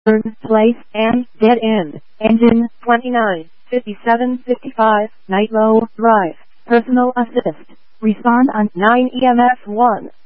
place, and dead end. Engine 29, 57, 55, Nitro Drive. Personal assist. Respond on 9 EMS 1.